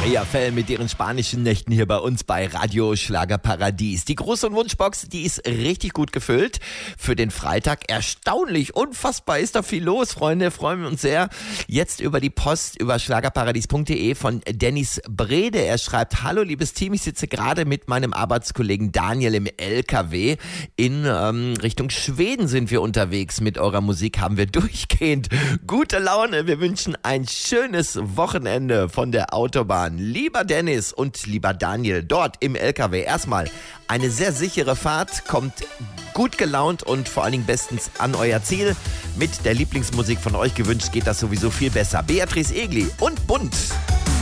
Maria Fell mit ihren spanischen Nächten hier bei uns bei Radio Schlagerparadies. Die Gruß- und Wunschbox, die ist richtig gut gefüllt für den Freitag. Erstaunlich, unfassbar ist da viel los, Freunde, freuen wir uns sehr. Jetzt über die Post, über schlagerparadies.de von Dennis Brede. Er schreibt: Hallo liebes Team, ich sitze gerade mit meinem Arbeitskollegen Daniel im LKW. In Richtung Schweden sind wir unterwegs. Mit eurer Musik haben wir durchgehend gute Laune. Wir wünschen ein schönes Wochenende von der Autobahn. Lieber Dennis und lieber Daniel, dort im LKW erstmal eine sehr sichere Fahrt, kommt gut gelaunt und vor allen Dingen bestens an euer Ziel. Mit der Lieblingsmusik von euch gewünscht geht das sowieso viel besser. Beatrice Egli und Bunt.